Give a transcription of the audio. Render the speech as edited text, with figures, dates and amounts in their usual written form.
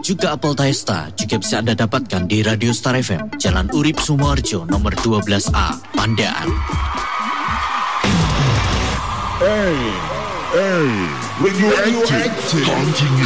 juga apel Taesta juga bisa Anda dapatkan di Radio Star FM, Jalan Urip Sumoharjo, nomor 12A, Pandaan. Radioactive.